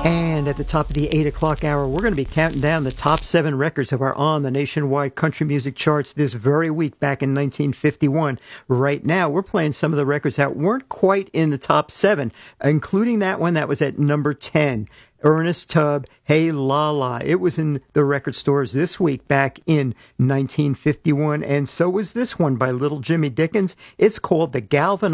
And at the top of the 8 o'clock hour, we're going to be counting down the top 7 records that are on the nationwide country music charts this very week back in 1951. Right now, we're playing some of the records that weren't quite in the top 7, including that one that was at number 10. Ernest Tubb, Hey La La. It was in the record stores this week back in 1951, and so was this one by Little Jimmy Dickens. It's called The Galvin